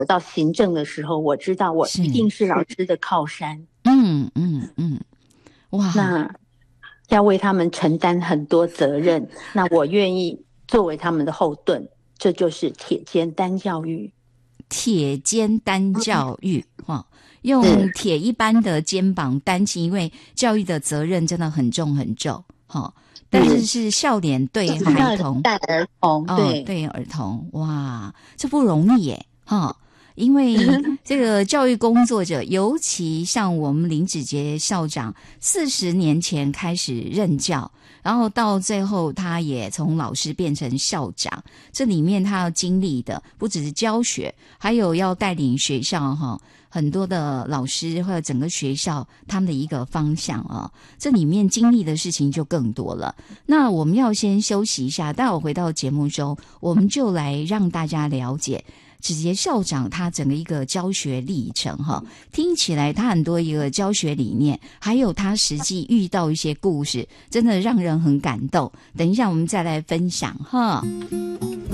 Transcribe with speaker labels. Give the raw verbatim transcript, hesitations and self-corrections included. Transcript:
Speaker 1: 我到行政的时候，我知道我一定是老师的靠山。
Speaker 2: 嗯嗯嗯，哇，
Speaker 1: 那要为他们承担很多责任，那我愿意作为他们的后盾，这就是铁肩担教育。
Speaker 2: 铁肩担教育，哈、哦，用铁一般的肩膀担起，因为教育的责任真的很重很重，哈、哦。但是是笑脸对孩童，
Speaker 1: 带儿童，对、
Speaker 2: 哦、对儿童，哇，这不容易耶，哈、哦。因为这个教育工作者，尤其像我们林子杰校长，四十年前开始任教，然后到最后他也从老师变成校长，这里面他要经历的不只是教学，还有要带领学校哈很多的老师或者整个学校他们的一个方向啊，这里面经历的事情就更多了。那我们要先休息一下，待会回到节目中，我们就来让大家了解子杰校长他整个一个教学历程哈，听起来他很多一个教学理念，还有他实际遇到一些故事，真的让人很感动。等一下我们再来分享哈。